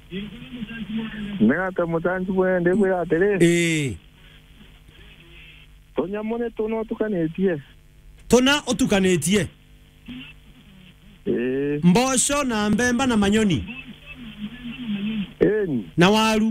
Nata mutanji bwende bwe atere. Tonya mone tono tukanetie. Tona otukanetie. Mbosho na mbemba na manyoni. Na waru.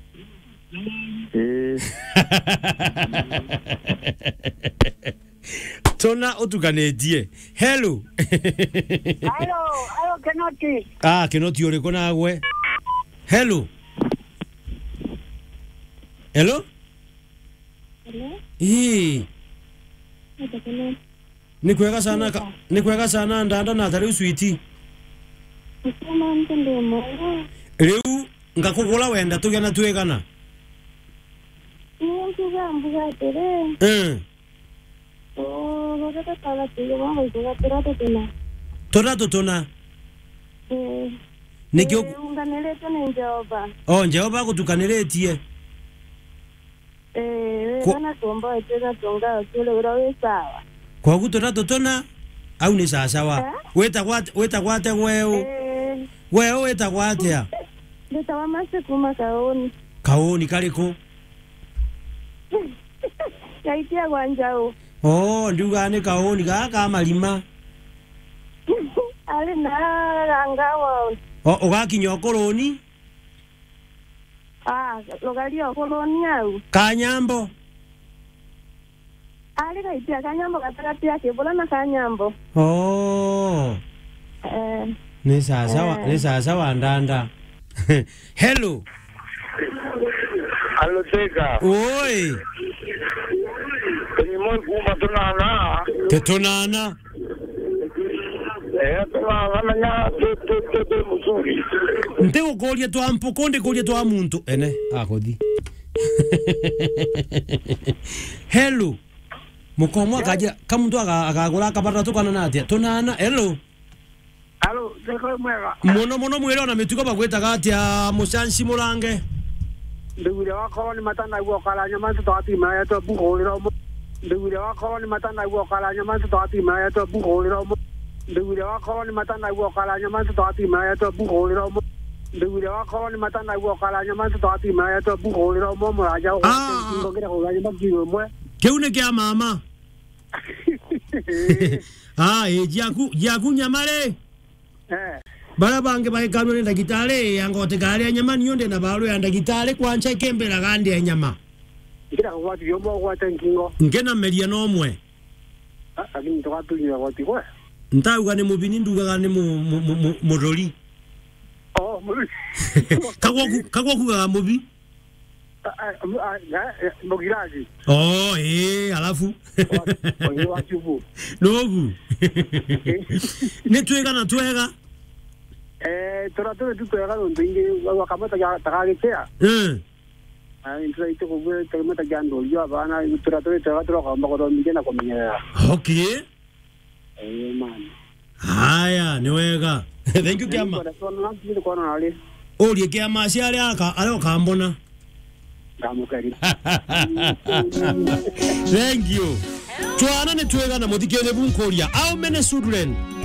Tona otukanetie. Hello. Hello, Kenoti. Kenoti ore kona agwe. Hello. Hello? Nikwega sana ndanda na tari sweetie. Riu ngakugula wenda tugena twegana. Tona. Nikyo unganelete na Jehova. Jehova kutukaneretie. Wana tomba etega tonga tole urawe sawa. Kwa kutora totona au ni sawa. Weta kwate wewe. Wewe weta kwate ya. Leta wamase kuma kaoni. Kaoni kaliko. Kaitia gwanjao. Ndugane kaoni kaka malima. Ale na angawa. Ogakinyo koloni. Logalio koloni au. Kanyambo. Ale kaitia kanyambo katakati yake bola na kanyambo. Ni sawa ndanda. Hello. Hello Teka. Oi. Ni moi kuma tonana. Tetonana. Tonana te musuri. Ntego kolia to ampokonde kolia to amuntu. Ene akodi. Hello. Mukomo akaja kamuntu akagula akapata tukana natia. Tonana hello. Hello, Teka mwega. Mono mwele na metuko bagweta kati ya Musansi Murange. Ndugire wakoro ni matanda gwo kala nyama tutati maya to buhorira mo. Ndugire wakoro ni matanda gwo kala nyama tutati maya to buhorira mo. Ndugire wakoro ni matanda gwo kala nyama tutati maya to buhorira mo. Ndugire wakoro ni matanda gwo kala nyama tutati maya to buhorira mo muraja ho ngogera ho ganya bakiwe mwe. Keune kya mama. Jaku nyamale. Bala bange baikano nenda gitale yangote gale ya nyama niyonde na balo ya ndagitale kwancha ikembela gandi ya nyama. Ngira kwa yombo kwa tankingo. Ngena melia nomwe. Agini to watu ni wati kwa. Ntauga ni mubini nduga gani mu roli. Mubi. Kagwa kuga mubi. Mogiraji. Alafu. Wachubu. Nogu. Netwega na twega. Tora tukwega ndingi wakamata takagekea. Intra ito kubwe takamata jando yo abana tora kwamba kwa mjana kwa mwenyewe. Okay. Man. Haya, niwega. Thank you Kiama. Oli Kiama si ale akambona. Thank you. Twana ne twega na muthikene bunkoria. How many children